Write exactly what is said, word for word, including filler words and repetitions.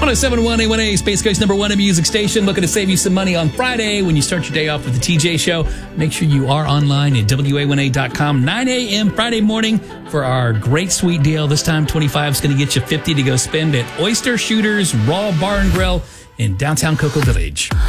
one oh seven point one A one A, Space Coast number one music station. Looking to save you some money on Friday when you start your day off with the T J Show. Make sure you are online at W A one A dot com, nine a.m. Friday morning for our great sweet deal. This time, twenty-five is going to get you fifty to go spend at Oyster Shooters Raw Bar and Grill in downtown Cocoa Village.